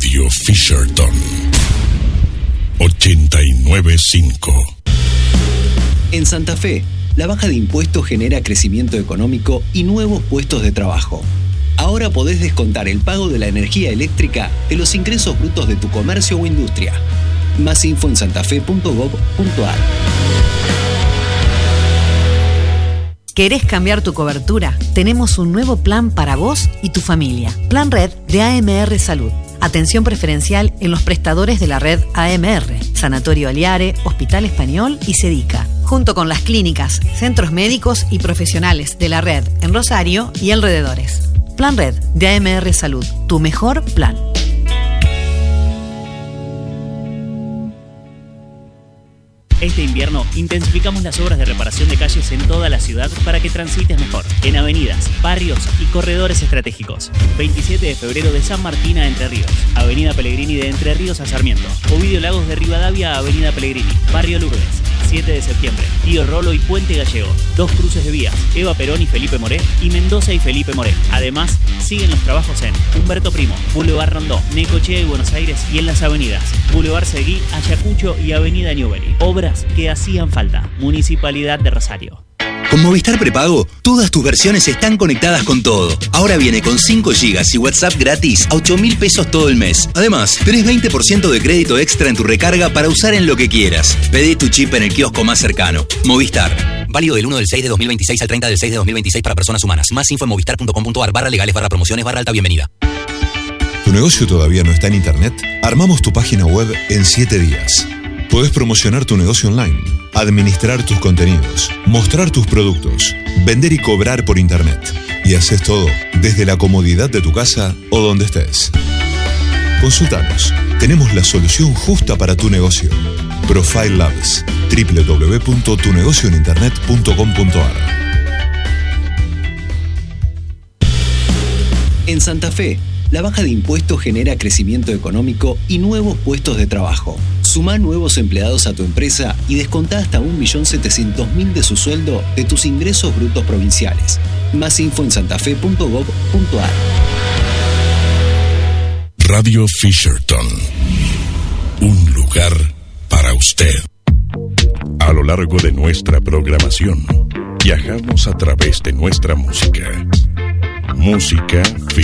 Radio Fisherton 89.5. En Santa Fe, la baja de impuestos genera crecimiento económico y nuevos puestos de trabajo. Ahora podés descontar el pago de la energía eléctrica de los ingresos brutos de tu comercio o industria. Más info en santafe.gov.ar. ¿Querés cambiar tu cobertura? Tenemos un nuevo plan para vos y tu familia. Plan Red de AMR Salud. Atención preferencial en los prestadores de la red AMR, Sanatorio Aliare, Hospital Español y Sedica, junto con las clínicas, centros médicos y profesionales de la red en Rosario y alrededores. Plan Red de AMR Salud, tu mejor plan. Este invierno intensificamos las obras de reparación de calles en toda la ciudad para que transites mejor, en avenidas, barrios y corredores estratégicos. 27 de febrero de San Martín a Entre Ríos, Avenida Pellegrini de Entre Ríos a Sarmiento, Ovidio Lagos de Rivadavia a Avenida Pellegrini, Barrio Lourdes. 7 de septiembre, Tío Rolo y Puente Gallego, 2 cruces de vías, Eva Perón y Felipe Moré, y Mendoza y Felipe Moré. Además, siguen los trabajos en Humberto Primo, Boulevard Rondó, Necochea y Buenos Aires, y en las avenidas Boulevard Seguí, Ayacucho y Avenida Newbery. Obras que hacían falta. Municipalidad de Rosario. Con Movistar Prepago, todas tus versiones están conectadas con todo. Ahora viene con 5 GB y WhatsApp gratis a 8.000 pesos todo el mes. Además, tenés 20% de crédito extra en tu recarga para usar en lo que quieras. Pedí tu chip en el kiosco más cercano. Movistar. Válido del 1 del 6 de 2026 al 30 del 6 de 2026 para personas humanas. Más info en movistar.com.ar/legales/promociones/alta bienvenida. ¿Tu negocio todavía no está en internet? Armamos tu página web en 7 días. Podés promocionar tu negocio online, administrar tus contenidos, mostrar tus productos, vender y cobrar por internet. Y haces todo desde la comodidad de tu casa o donde estés. Consultanos. Tenemos la solución justa para tu negocio. Profile Labs. www.tunegocioeninternet.com.ar. En Santa Fe, la baja de impuestos genera crecimiento económico y nuevos puestos de trabajo. Sumá nuevos empleados a tu empresa y descontá hasta 1.700.000 de su sueldo de tus ingresos brutos provinciales. Más info en santafe.gov.ar. Radio Fisherton. Un lugar para usted. A lo largo de nuestra programación, viajamos a través de nuestra música. Música Fisherton.